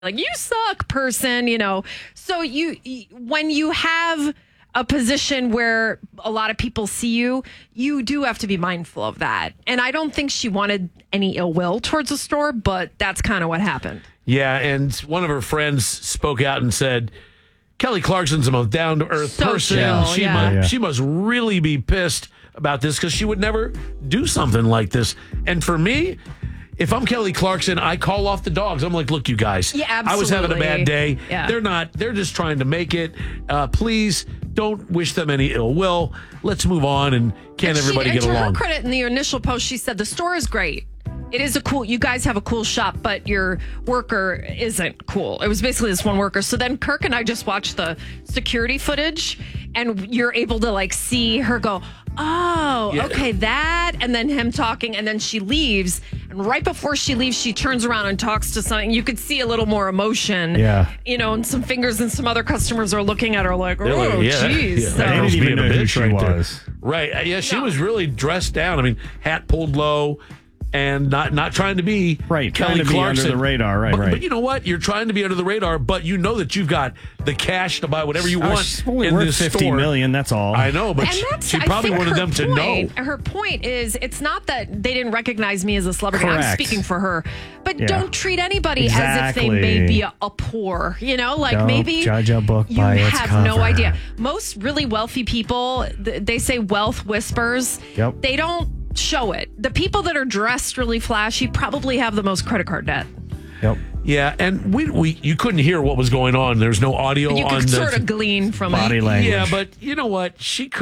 like, you suck, person, So when you have a position where a lot of people see you, you do have to be mindful of that. And I don't think she wanted any ill will towards the store, but that's kind of what happened. Yeah, and one of her friends spoke out and said, Kelly Clarkson's the most down-to-earth person. Chill, She must really be pissed about this because she would never do something like this. And for me, if I'm Kelly Clarkson, I call off the dogs. I'm like, look, you guys, Yeah, I was having a bad day. Yeah. They're just trying to make it. Please don't wish them any ill will. Let's move on and everybody get along? To her credit, in the initial post, she said the store is great. It is you guys have a cool shop, but your worker isn't cool. It was basically this one worker. So then Kirk and I just watched the security footage, and you're able to see her go, oh, Yeah. okay, that, and then him talking, and then she leaves. And right before she leaves, she turns around and talks to something. You could see a little more emotion. Yeah. And some fingers, and some other customers are looking at her like, oh, Yeah, geez. So- I didn't even know who she there. was. Right. Yeah, she was really dressed down. I mean, hat pulled low and not trying to be Right, Kelly trying to be Clarkson. under the radar. Right, right. But you know what? You're trying to be under the radar, but you know that you've got the cash to buy whatever you want She's only in worth this $50 store. million, that's all. I know, but And that's, she I probably think wanted her them to know. point- Her point is, it's not that they didn't recognize me as a celebrity. I'm Correct. speaking for her. But Yeah. don't treat anybody as if they Exactly. may be a poor. Don't Maybe judge a book you by its have no cover. idea. Most really wealthy people, they say wealth whispers. Yep. They don't show it. The people that are dressed really flashy probably have the most credit card debt. Yep. Yeah, and you couldn't hear what was going on. There's no audio You on could the sort of glean from body it. language. Yeah, but you know what?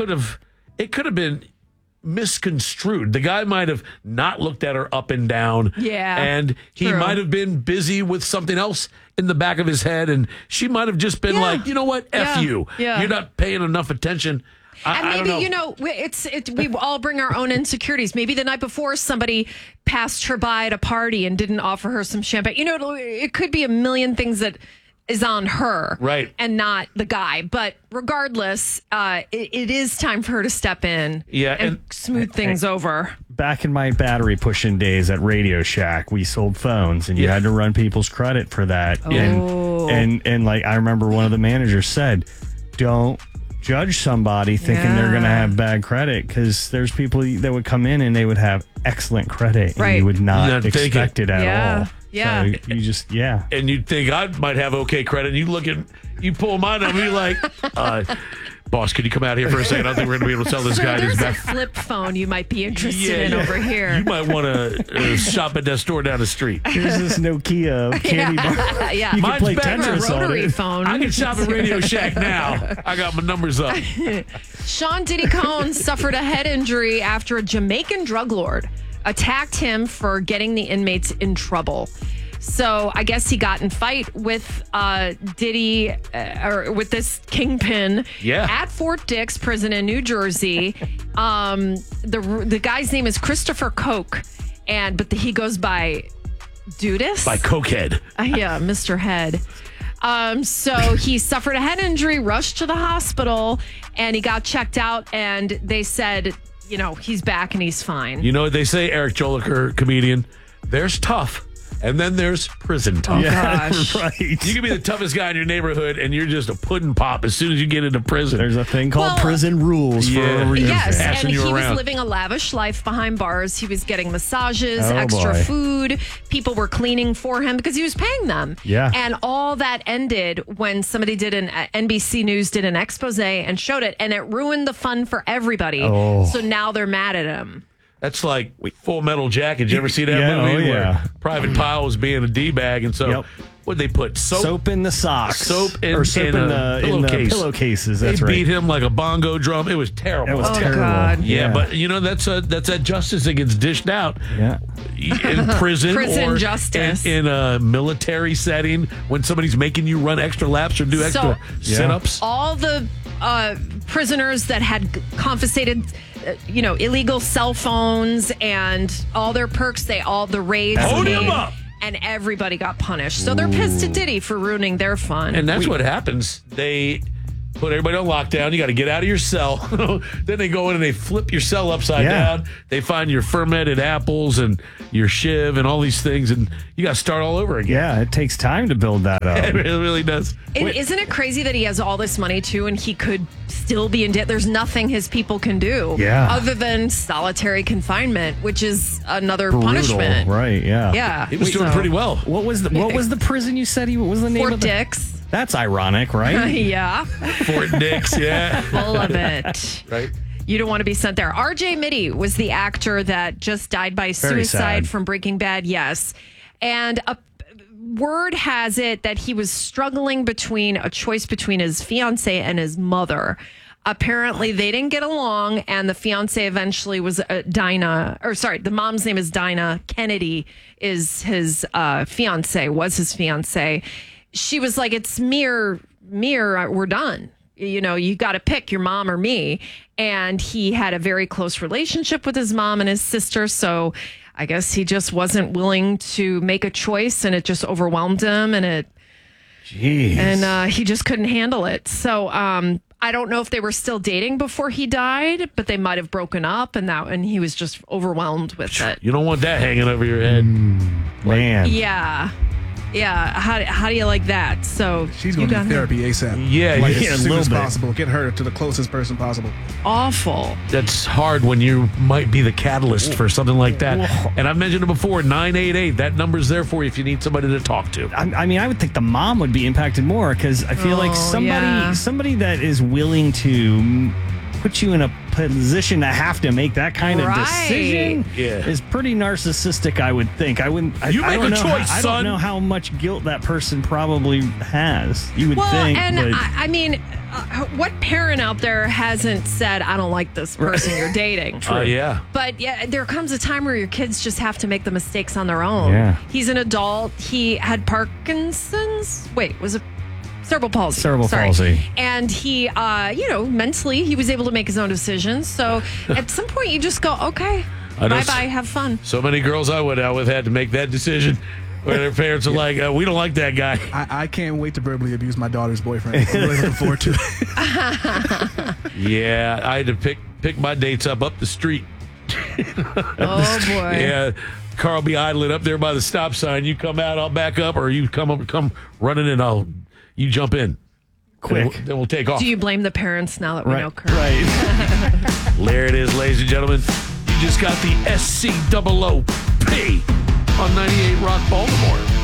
It could have been misconstrued. The guy might have not looked at her up and down. Yeah, And he true. might have been busy with something else in the back of his head. And she might have just been Yeah. like, you know what? F Yeah. you. Yeah. You're not paying enough attention. And I don't know. we all bring our own insecurities. Maybe the night before somebody passed her by at a party and didn't offer her some champagne. It could be a million things that is on her, Right. and not the guy. But regardless, it is time for her to step in, Yeah, and smooth things over. Back in my battery pushing days at Radio Shack, we sold phones, and you Yeah. had to run people's credit for that. Oh. And like I remember one of the managers said, don't judge somebody thinking they're going to have bad credit, because there's people that would come in and they would have excellent credit, and Right. you would not Not think expect it at Yeah. all. Yeah. So you just And you'd think I might have okay credit. And you pull mine up and you're like, boss, could you come out here for a second? I don't think we're going to be able to sell this So guy this there's a back. flip phone you might be interested in Yeah. over here. You might want to shop at that store down the street. Here's this Nokia candy bar. Yeah. You can Mine's play better. Tetris on Rotary it. phone. I can shop at Radio Shack now. I got my numbers up. Sean Diddy Cohn suffered a head injury after a Jamaican drug lord attacked him for getting the inmates in trouble. So I guess he got in fight with Diddy or with this kingpin at Fort Dix prison in New Jersey. The guy's name is Christopher Koch, but he goes by Dudis. By Cokehead. Yeah, Mr. Head. So he suffered a head injury, rushed to the hospital, and he got checked out, and they said, he's back and he's fine. You know what they say, Eric Joliker, comedian? There's tough, and then there's prison tough. Gosh. Right. You can be the toughest guy in your neighborhood, and you're just a pudding pop as soon as you get into prison. There's a thing called Well, prison rules for a reason. Yes, Passing and you he was around. living a lavish life behind bars. He was getting massages, Oh, extra boy. food. People were cleaning for him because he was paying them. Yeah. And all that ended when somebody NBC News did an expose and showed it, and it ruined the fun for everybody. Oh. So now they're mad at him. That's like Full Metal Jacket. Did you ever see that Yeah, movie oh, yeah. where Private Pyle was being a D-bag, and so Yep. what'd they put? Soap in the socks. Soap in or soap in the pillowcases. That's they right. beat him like a bongo drum. It was terrible. It was terrible. God. Yeah, but that's that justice that gets dished out Yeah. in prison, Prison or justice. in a military setting when somebody's making you run extra laps or do extra sit-ups. All the prisoners that had confiscated, illegal cell phones and all their perks, the raids Hold came, him up. and everybody got punished. So they're pissed at Diddy for ruining their fun. And that's what happens. put everybody on lockdown. You got to get out of your cell. Then they go in and they flip your cell upside down. They find your fermented apples and your shiv and all these things, and you got to start all over again. Yeah, it takes time to build that up. It really does. Isn't it crazy that he has all this money too, and he could still be in debt? There's nothing his people can do, other than solitary confinement, which is another punishment. Right? Yeah. Yeah, He was doing pretty well. What was the prison you said? What was the name Fort of the? Dix. That's ironic, right? Yeah, Fort Dix, yeah. full of it. Right. You don't want to be sent there. RJ Mitty was the actor that just died by Very suicide sad. from Breaking Bad. Yes. And word has it that he was struggling between a choice between his fiance and his mother. Apparently, they didn't get along, and the fiance eventually was the mom's name is Dinah. Kennedy is his was his fiance. She was like, it's me or we're done. You know, you got to pick your mom or me. And he had a very close relationship with his mom and his sister. So I guess he just wasn't willing to make a choice, and it just overwhelmed him, and he just couldn't handle it. So I don't know if they were still dating before he died, but they might have broken up, and he was just overwhelmed with it. You don't want that hanging over your head. Man. Yeah. How do you like that? So She's going to need therapy ASAP. Yeah, Like yeah, as a soon little as bit. possible. Get her to the closest person possible. Awful. That's hard when you might be the catalyst for something like that. And I've mentioned it before, 988. That number's there for you if you need somebody to talk to. I mean, I would think the mom would be impacted more because I feel like somebody that is willing to put you in a position to have to make that kind of decision is pretty narcissistic, I would think. You make a choice, I son. don't know how much guilt that person probably has. You would think. And but I mean, what parent out there hasn't said, I don't like this person you're dating? Yeah. But yeah, there comes a time where your kids just have to make the mistakes on their own. Yeah. He's an adult. He had Parkinson's. Wait, was it cerebral palsy? Palsy. And he, mentally, he was able to make his own decisions. So at some point, you just go, okay, I know bye-bye, have fun. So many girls I went out with had to make that decision where their parents are like, we don't like that guy. I can't wait to verbally abuse my daughter's boyfriend. I'm really looking forward to it. Yeah, I had to pick my dates up the street. Oh, boy. Yeah, car will be idling up there by the stop sign. You come out, I'll back up, or you come running and you jump in. Quick. Then we'll take off. Do you blame the parents now that we know Kurt? Right. There it is, ladies and gentlemen. You just got the SCOOP on 98 Rock Baltimore.